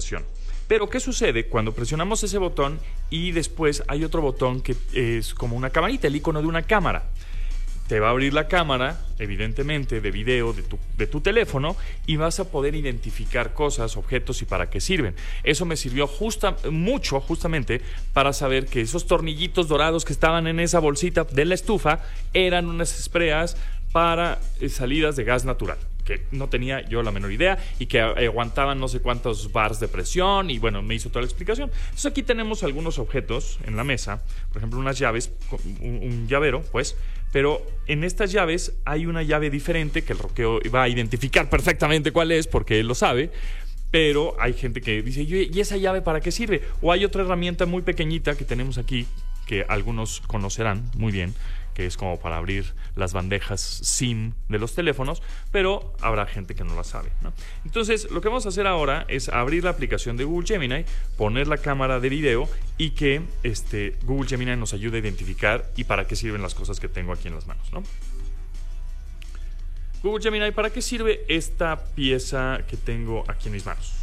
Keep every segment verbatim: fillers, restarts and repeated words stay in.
conversación. Pero, ¿qué sucede cuando presionamos ese botón y después hay otro botón que es como una camarita, el icono de una cámara? Te va a abrir la cámara, evidentemente, de video de tu, de tu teléfono y vas a poder identificar cosas, objetos y para qué sirven. Eso me sirvió justa, mucho, justamente, para saber que esos tornillitos dorados que estaban en esa bolsita de la estufa eran unas espreas para eh, salidas de gas natural, que no tenía yo la menor idea y que aguantaban no sé cuántos bars de presión y bueno, me hizo toda la explicación. Entonces aquí tenemos algunos objetos en la mesa, por ejemplo unas llaves, un, un llavero pues, pero en estas llaves hay una llave diferente que el roqueo va a identificar perfectamente cuál es porque él lo sabe. Pero hay gente que dice, ¿y esa llave para qué sirve? O hay otra herramienta muy pequeñita que tenemos aquí, que algunos conocerán muy bien, que es como para abrir las bandejas SIM de los teléfonos, pero habrá gente que no la sabe, ¿no? Entonces, lo que vamos a hacer ahora es abrir la aplicación de Google Gemini, poner la cámara de video y que este, Google Gemini nos ayude a identificar y para qué sirven las cosas que tengo aquí en las manos, ¿no? Google Gemini, ¿para qué sirve esta pieza que tengo aquí en mis manos?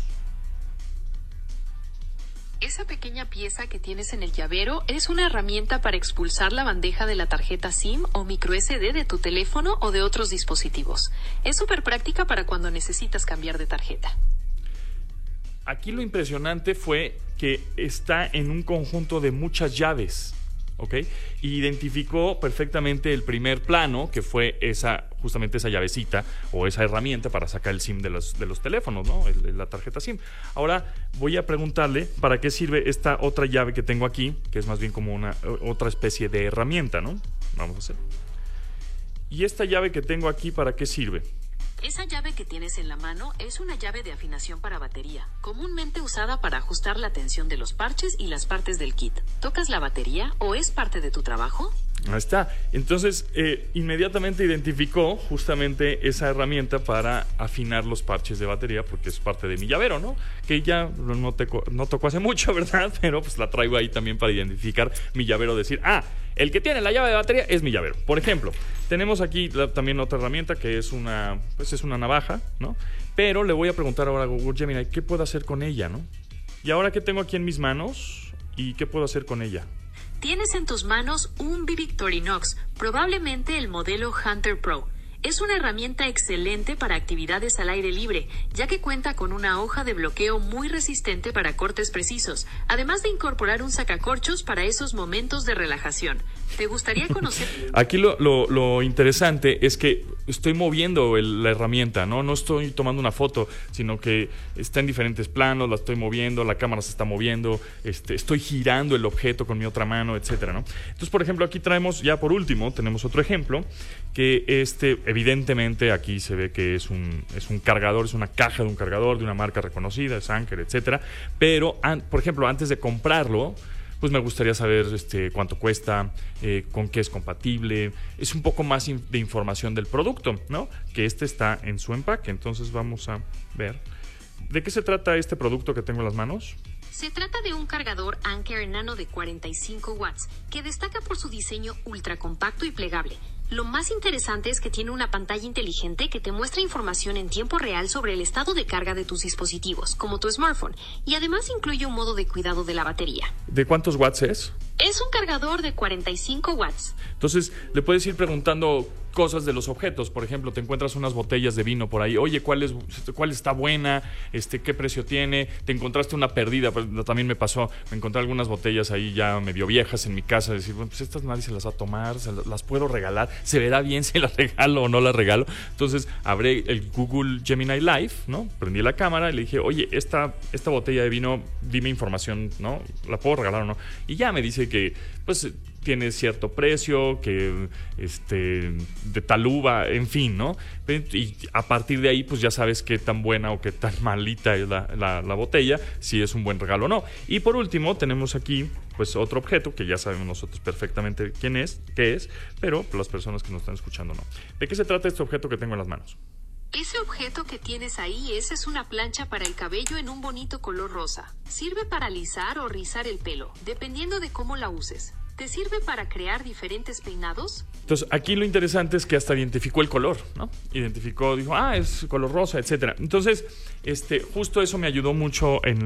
Esa pequeña pieza que tienes en el llavero es una herramienta para expulsar la bandeja de la tarjeta SIM o micro ese de de tu teléfono o de otros dispositivos. Es súper práctica para cuando necesitas cambiar de tarjeta. Aquí lo impresionante fue que está en un conjunto de muchas llaves, ¿ok? Y identificó perfectamente el primer plano, que fue esa, justamente esa llavecita o esa herramienta para sacar el SIM de los, de los teléfonos, ¿no? El, la tarjeta SIM. Ahora voy a preguntarle para qué sirve esta otra llave que tengo aquí, que es más bien como una otra especie de herramienta, ¿no? Vamos a hacer. ¿Y esta llave que tengo aquí para qué sirve? Esa llave que tienes en la mano es una llave de afinación para batería, comúnmente usada para ajustar la tensión de los parches y las partes del kit. ¿Tocas la batería o es parte de tu trabajo? Ahí está. Entonces, eh, inmediatamente identificó justamente esa herramienta para afinar los parches de batería, porque es parte de mi llavero, ¿no? Que ya no, te, no tocó hace mucho, ¿verdad? Pero pues la traigo ahí también para identificar mi llavero, decir, ah, el que tiene la llave de batería es mi llavero. Por ejemplo, tenemos aquí la, también otra herramienta que es una, pues es una navaja, ¿no? Pero le voy a preguntar ahora a Google Gemini qué puedo hacer con ella, ¿no? Y ahora que tengo aquí en mis manos, ¿y qué puedo hacer con ella? Tienes en tus manos un Victorinox, probablemente el modelo Hunter Pro. Es una herramienta excelente para actividades al aire libre, ya que cuenta con una hoja de bloqueo muy resistente para cortes precisos, además de incorporar un sacacorchos para esos momentos de relajación. ¿Te gustaría conocer? Aquí lo, lo, lo interesante es que estoy moviendo el, la herramienta, ¿no? No estoy tomando una foto, sino que está en diferentes planos, la estoy moviendo, la cámara se está moviendo, este, estoy girando el objeto con mi otra mano, etcétera, ¿no? Entonces, por ejemplo, aquí traemos, ya por último, tenemos otro ejemplo, que este, evidentemente, aquí se ve que es un, es un cargador, es una caja de un cargador de una marca reconocida, es Anker, etcétera. Pero, an, por ejemplo, antes de comprarlo, pues me gustaría saber este, cuánto cuesta, eh, con qué es compatible. Es un poco más in- de información del producto, ¿no? Que este está en su empaque. Entonces vamos a ver. ¿De qué se trata este producto que tengo en las manos? Se trata de un cargador Anker Nano de cuarenta y cinco watts, que destaca por su diseño ultra compacto y plegable. Lo más interesante es que tiene una pantalla inteligente que te muestra información en tiempo real sobre el estado de carga de tus dispositivos, como tu smartphone, y además incluye un modo de cuidado de la batería. ¿De cuántos watts es? Es un cargador de cuarenta y cinco watts. Entonces le puedes ir preguntando cosas de los objetos. Por ejemplo, te encuentras unas botellas de vino por ahí. Oye, ¿cuál es, cuál está buena? Este, ¿qué precio tiene? Te encontraste una perdida. Pues, también me pasó. Me encontré algunas botellas ahí ya medio viejas en mi casa. Decir, bueno, pues estas nadie se las va a tomar. Se las, las puedo regalar. ¿Se verá bien si las regalo o no las regalo? Entonces, abrí el Google Gemini Live, ¿no? Prendí la cámara y le dije, oye, esta, esta botella de vino, dime información, ¿no? ¿La puedo regalar o no? Y ya me dice que, pues, tiene cierto precio, que este de tal uva, en fin, ¿no? Y a partir de ahí, pues ya sabes qué tan buena o qué tan malita es la, la, la botella, si es un buen regalo o no. Y por último, tenemos aquí, pues, otro objeto que ya sabemos nosotros perfectamente quién es, qué es, pero las personas que nos están escuchando no. ¿De qué se trata este objeto que tengo en las manos? Ese objeto que tienes ahí, esa es una plancha para el cabello en un bonito color rosa. Sirve para alisar o rizar el pelo, dependiendo de cómo la uses. ¿Te sirve para crear diferentes peinados? Entonces, aquí lo interesante es que hasta identificó el color, ¿no? Identificó, dijo, ah, es color rosa, etcétera. Entonces, este, justo eso me ayudó mucho en